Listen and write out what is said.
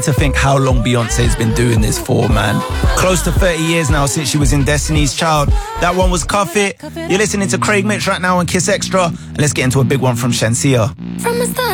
To think how long Beyonce's been doing this for, man. Close to 30 years now since she was in Destiny's Child. That one was Cuff It. You're listening to Craig Mitch right now on Kiss Extra. And let's get into a big one from Shenseea. From the start.